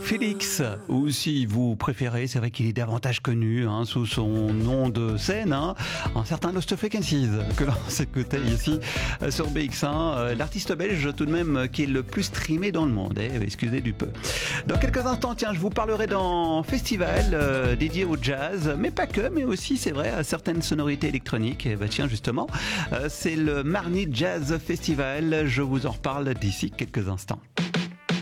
Félix, ou si vous préférez, c'est vrai qu'il est davantage connu sous son nom de scène, un certain Lost Frequencies, que l'on s'écoutait ici sur BX1. L'artiste belge tout de même qui est le plus streamé dans le monde, excusez du peu. Dans quelques instants, tiens, je vous parlerai d'un festival dédié au jazz, mais pas que, mais aussi, c'est vrai, à certaines sonorités électroniques. Et tiens, justement, c'est le Marny Jazz Festival, je vous en reparle d'ici quelques instants.